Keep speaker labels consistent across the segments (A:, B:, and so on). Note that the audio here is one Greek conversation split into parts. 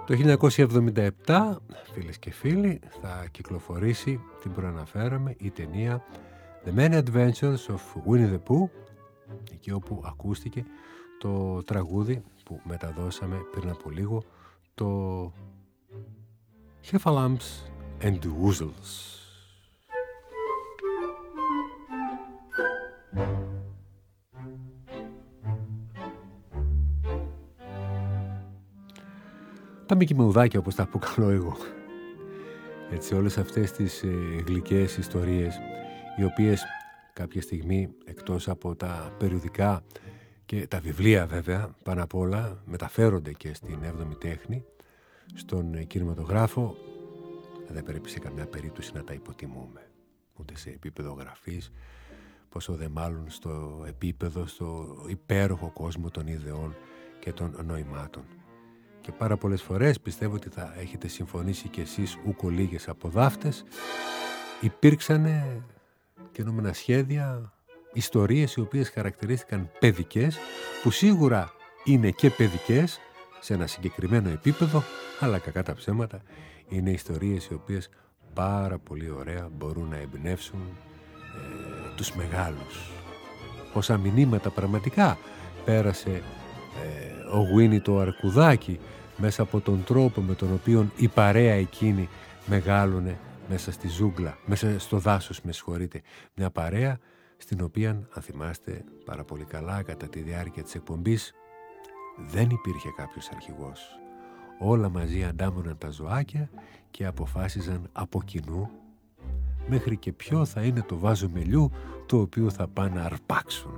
A: Το 1977, φίλες και φίλοι, θα κυκλοφορήσει, την προαναφέραμε, η ταινία The Many Adventures of Winnie the Pooh, εκεί όπου ακούστηκε το τραγούδι που μεταδώσαμε πριν από λίγο, το Heffalumps and Woozles. Τα μικημεουδάκια, όπως τα αποκαλώ εγώ. Έτσι, όλες αυτές τις γλυκές ιστορίες, οι οποίες κάποια στιγμή, εκτός από τα περιοδικά και τα βιβλία βέβαια, πάνω απ' όλα μεταφέρονται και στην 7η τέχνη, στον κινηματογράφο, δεν πρέπει σε καμιά περίπτωση να τα υποτιμούμε, ούτε σε επίπεδο γραφής, πόσο δε μάλλον στο επίπεδο, στο υπέροχο κόσμο των ιδεών και των νοημάτων. Και πάρα πολλές φορές, πιστεύω ότι θα έχετε συμφωνήσει κι εσείς ούκο λίγες από δάφτες, υπήρξαν καινούμενα σχέδια, ιστορίες οι οποίες χαρακτηρίστηκαν παιδικές, που σίγουρα είναι και παιδικές σε ένα συγκεκριμένο επίπεδο, αλλά κακά τα ψέματα είναι ιστορίες οι οποίες πάρα πολύ ωραία μπορούν να εμπνεύσουν τους μεγάλους. Πόσα μηνύματα πραγματικά πέρασε ο Γουίνι το αρκουδάκι μέσα από τον τρόπο με τον οποίο η παρέα εκείνη μεγάλωνε μέσα στη ζούγκλα, μέσα στο δάσος, με συγχωρείτε. Μια παρέα στην οποία, αν θυμάστε πάρα πολύ καλά, κατά τη διάρκεια της εκπομπής δεν υπήρχε κάποιος αρχηγός. Όλα μαζί αντάμωναν τα ζωάκια και αποφάσιζαν από κοινού μέχρι και ποιο θα είναι το βάζο μελιού το οποίο θα πάνε να αρπάξουν.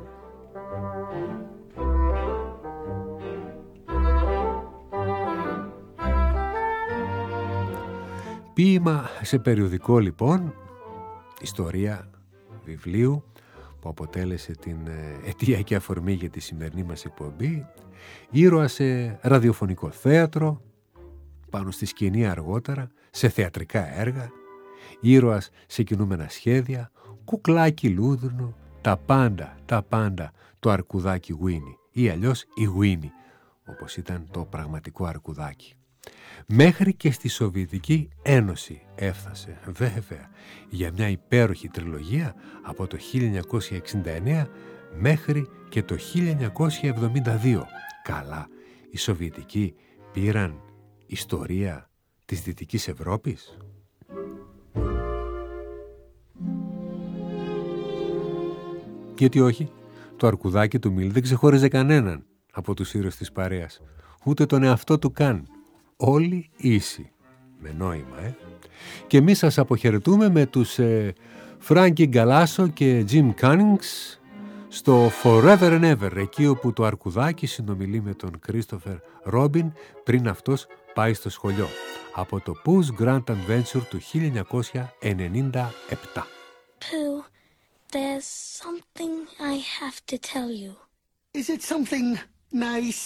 A: Ποίημα σε περιοδικό λοιπόν, ιστορία βιβλίου που αποτέλεσε την αιτία και αφορμή για τη σημερινή μας εκπομπή, ήρωα σε ραδιοφωνικό θέατρο, πάνω στη σκηνή αργότερα, σε θεατρικά έργα, ήρωας σε κινούμενα σχέδια, κουκλάκι λούδρινο, τα πάντα, το αρκουδάκι Γουίνι ή αλλιώς η Γουίνι, όπως ήταν το πραγματικό αρκουδάκι. Μέχρι και στη Σοβιετική Ένωση έφτασε, βέβαια, για μια υπέροχη τριλογία από το 1969 μέχρι και το 1972. Καλά, οι Σοβιετικοί πήραν ιστορία της Δυτικής Ευρώπης. Γιατί όχι, το αρκουδάκι του Μίλ δεν ξεχώριζε κανέναν από τους ήρωες της παρέας, ούτε τον εαυτό του καν. Όλοι ίσοι, με νόημα, Και εμείς σας αποχαιρετούμε με τους Φράνκι Γκαλάσο και Jim Cummings στο Forever and Ever, εκεί όπου το αρκουδάκι συνομιλεί με τον Christopher Robin πριν αυτός πάει στο σχολείο, από το Pooh's Grand Adventure του 1997.
B: Pooh, there's something I have to tell you.
C: Is it something nice?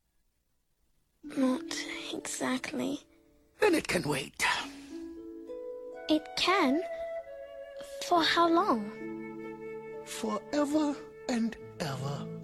B: Not exactly.
C: Then it can wait.
B: It can? For how long?
C: Forever and ever.